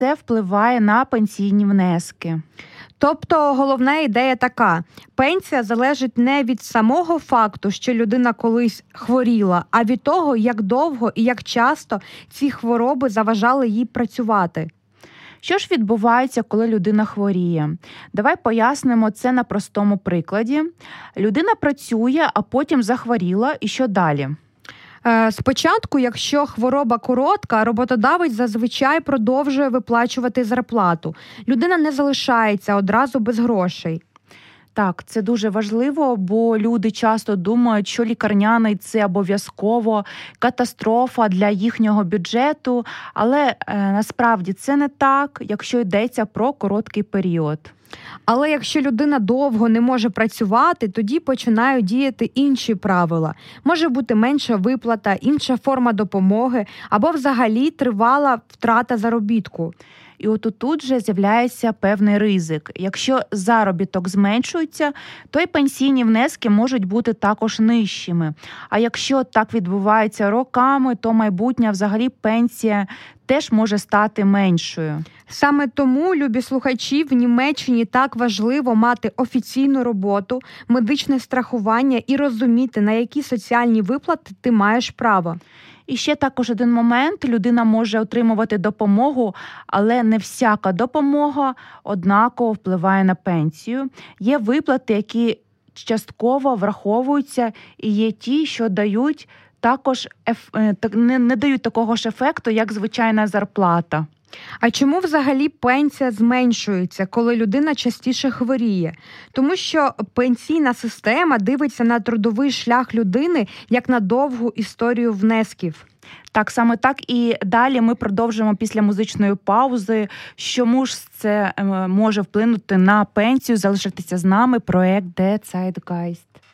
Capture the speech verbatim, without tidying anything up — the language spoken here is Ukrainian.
Це впливає на пенсійні внески. Тобто головна ідея така: пенсія залежить не від самого факту, що людина колись хворіла, а від того, як довго і як часто ці хвороби заважали їй працювати. Що ж відбувається, коли людина хворіє? Давай пояснимо це на простому прикладі. Людина працює, а потім захворіла, і що далі? Спочатку, якщо хвороба коротка, роботодавець зазвичай продовжує виплачувати зарплату. Людина не залишається одразу без грошей. Так, це дуже важливо, бо люди часто думають, що лікарняний – це обов'язково катастрофа для їхнього бюджету, але е, насправді це не так, якщо йдеться про короткий період. Але якщо людина довго не може працювати, тоді починають діяти інші правила. Може бути менша виплата, інша форма допомоги або взагалі тривала втрата заробітку. І от тут же з'являється певний ризик. Якщо заробіток зменшується, то й пенсійні внески можуть бути також нижчими. А якщо так відбувається роками, то майбутня взагалі пенсія теж може стати меншою. Саме тому, любі слухачі, в Німеччині так важливо мати офіційну роботу, медичне страхування і розуміти, на які соціальні виплати ти маєш право. І ще також один момент. Людина може отримувати допомогу, але не всяка допомога однаково впливає на пенсію. Є виплати, які частково враховуються, і є ті, що дають також не, не дають такого ж ефекту, як звичайна зарплата. А чому взагалі пенсія зменшується, коли людина частіше хворіє? Тому що пенсійна система дивиться на трудовий шлях людини як на довгу історію внесків. Так, саме так. І далі ми продовжимо після музичної паузи. Чому ж це може вплинути на пенсію? Залишайтеся з нами. Проект Der Zeitgeist.